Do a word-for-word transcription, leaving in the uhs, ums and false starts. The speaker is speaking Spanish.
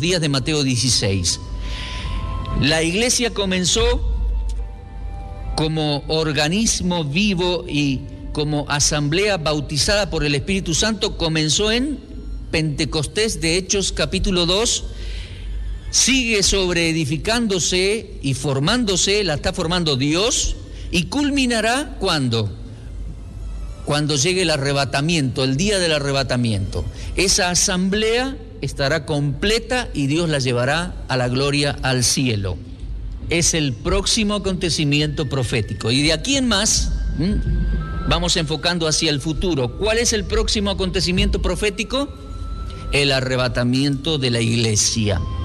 últimos días de Mateo dieciséis. La iglesia comenzó como organismo vivo y como asamblea bautizada por el Espíritu Santo, comenzó en Pentecostés de Hechos capítulo dos, sigue sobreedificándose y formándose, la está formando Dios, y culminará ¿cuándo? Cuando llegue el arrebatamiento, el día del arrebatamiento. Esa asamblea estará completa y Dios la llevará a la gloria, al cielo. Es el próximo acontecimiento profético. Y de aquí en más, ¿m? vamos enfocando hacia el futuro. ¿Cuál es el próximo acontecimiento profético? El arrebatamiento de la iglesia.